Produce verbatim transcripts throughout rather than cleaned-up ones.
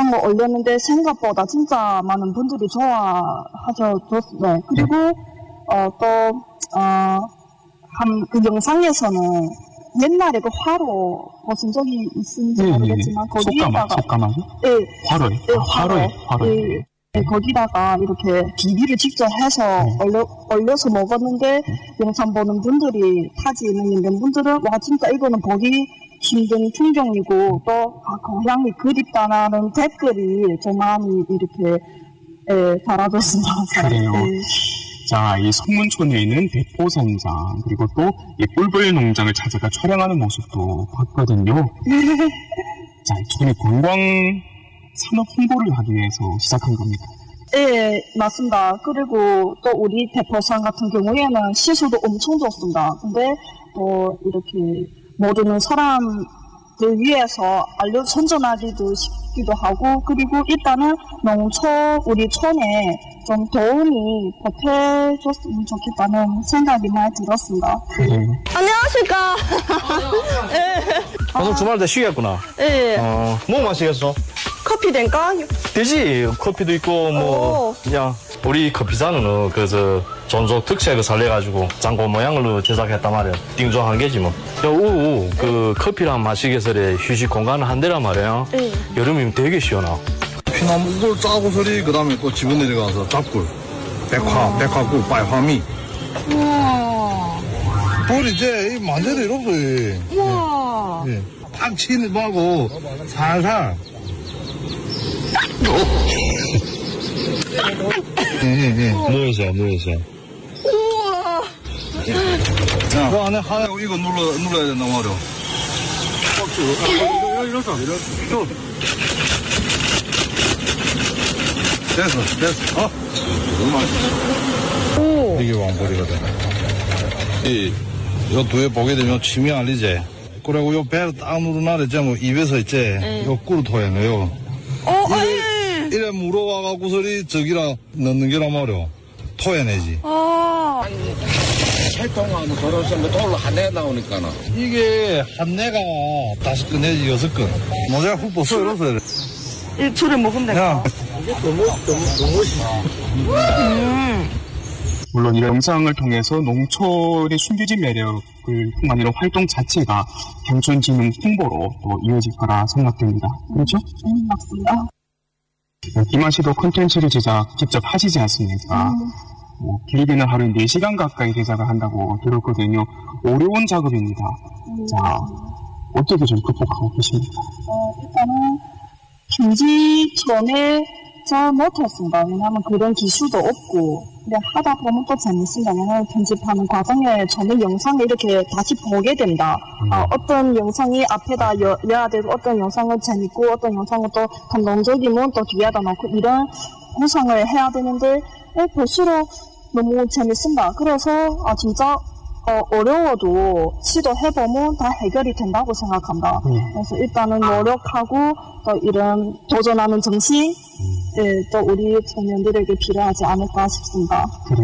영상을 올렸는데 생각보다 진짜 많은 분들이 좋아하죠. 네. 그리고 어, 또 어, 한 그 영상에서는 옛날에 그 화로 보신 적이 있는지 네, 모르겠지만 네. 거기다가 속가마, 네, 화로에, 네, 아, 화로에, 화로에. 네, 네, 거기다가 이렇게 비비를 직접 해서 네. 올려, 올려서 먹었는데 네. 영상 보는 분들이 타지 있는 있는 분들은 와 진짜 이거는 보기 힘든 풍경이고 또 아, 고향이 그립다라는 댓글이 좀 많이 이렇게 예, 달아줬습니다. 그래요. 네. 자, 이 성문촌에 있는 대포산장, 그리고 또 이 꿀벌 농장을 찾아가 촬영하는 모습도 봤거든요. 자, 이번에 관광 산업 홍보를 하기 위해서 시작한 겁니다. 네, 맞습니다. 그리고 또 우리 대포산 같은 경우에는 시설도 엄청 좋습니다. 근데 또 이렇게 모르는 사람들 위해서 알려 선전하기도 싶기도 하고, 그리고 일단은 농촌 우리 촌에 좀 도움이 보태줬으면 좋겠다는 생각이 많이 들었습니다. 네. 안녕하십니까. 네. 오늘 주말 때 쉬겠구나. 네. 어, 뭐 마시겠어? 커피 될까? 되지. 커피도 있고 뭐 오. 그냥 우리 커피잔은 그저 전족 특색을 살려가지고 장고 모양으로 제작했단 말이야. 띵조한 게지 뭐. 야, 우, 그 커피랑 마시게설에 휴식 공간은 한 대란 말이야. 네. 여름이면 되게 시원하. 피나무 꿀 짜고 소리 그다음에 또 집에 내려가서 잡꿀, 백화, 백화꿀, 빨화미. 우와. 꿀 이제 이 만재도 이렇게. 우와. 예. 팍 치는 거하고 살살. 예, 예, 예. 뭐였어, 뭐였어. 우와. 야, 그 안에 하나 이거 눌러 눌러야 된다 말이야. 이렇게 이렇게. 됐어, 됐어. 어? 오. 이게 왕벌이거든. 이, 요 뒤에 보게 되면 침이 알리지. 그리고 요 배를 딱 누르나래, 뭐 입에서 있지. 네. 요 꿀을 토해내요. 어, 이래, 이래 물어와가고서리 저기라 넣는 게란 말이야. 토해내지. 아. 활동하면 걸어서면 돌로 한 해 나오니까는. 이게 한 내가 다섯 건 내지 여섯 건. 모자 훅 벗어, 이러세요. 이 줄을 먹으면 될까? 이게 너무, 너무, 너무 음. 물론 이 영상을 통해서 농촌의 숨겨진 매력을 통한 이런 활동 자체가 경촌진흥 홍보로 또 이어질 거라 생각됩니다. 그렇죠? 음, 맞습니다. 김한 씨도 콘텐츠를 제작 직접 하시지 않습니까? 음. 뭐, 길게는 하루에 네 시간 가까이 제작을 한다고 들었거든요. 어려운 작업입니다. 음. 자, 어떻게 좀 극복하고 계십니까? 어, 일단은 편집 전에 잘 못했습니다. 왜냐하면 그런 기술도 없고, 근데 하다 보면 또 재밌습니다. 왜냐하면 편집하는 과정에 저는 영상을 이렇게 다시 보게 된다. 음. 아, 어떤 영상이 앞에다 여, 여야 되고, 어떤 영상은 재밌고, 어떤 영상은 또 감동적이면 또 뒤에다 넣고, 이런 구성을 해야 되는데, 에, 볼수록 너무 재밌습니다. 그래서, 아, 진짜, 어, 어려워도 시도해보면 다 해결이 된다고 생각합니다. 음. 그래서 일단은 노력하고 또 이런 도전하는 정신, 예, 또 우리 청년들에게 필요하지 않을까 싶습니다. 그래.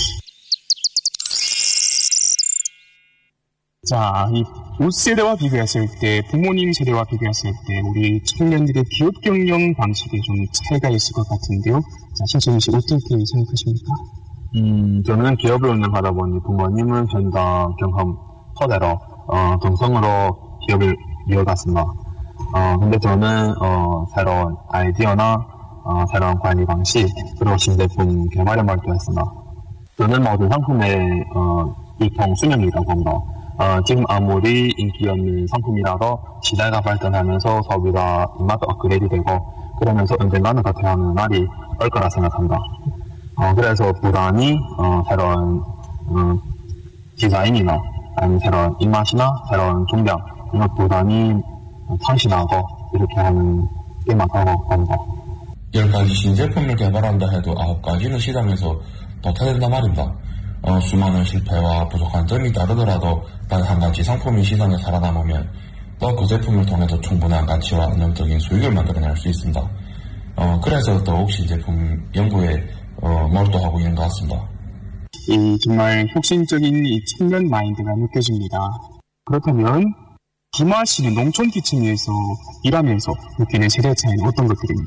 자, 이 올 세대와 비교했을 때, 부모님 세대와 비교했을 때, 우리 청년들의 기업 경영 방식에 좀 차이가 있을 것 같은데요. 자, 신천희 씨 어떻게 생각하십니까? 음, 저는 기업을 운영하다 보니 부모님은 현장 경험 토대로, 어, 동성으로 기업을 이어갔습니다. 어, 근데 저는, 어, 새로운 아이디어나, 어, 새로운 관리 방식, 그리고 신제품 개발에 몰두했습니다. 저는 모든 상품의, 어, 유통 수명이라고 봅니다. 어, 지금 아무리 인기 없는 상품이라도 시대가 발전하면서 소비가 입맛도 업그레이드 되고, 그러면서 언젠가는 도태하는 날이 올 거라 생각합니다. 어, 그래서 부단히, 어, 새로운, 어, 디자인이나, 아니면 새로운 입맛이나, 새로운 종량, 이런 것 부단히 창신하고, 이렇게 하는 게 맞다고 봅니다. 열 가지 신제품을 개발한다 해도 아홉 가지는 시장에서 도태된단 말입니다. 어, 수많은 실패와 부족한 점이 다르더라도 단 한 가지 상품이 시장에 살아남으면 또 그 제품을 통해서 충분한 가치와 안정적인 수익을 만들어낼 수 있습니다. 어, 그래서 더욱 신제품 연구에 어, 몰두하고 있는 것 같습니다. 이 정말 혁신적인 이 청년 마인드가 느껴집니다. 그렇다면 김하 씨는 농촌 기층에서 일하면서 느끼는 세대 차이는 어떤 것들입니까?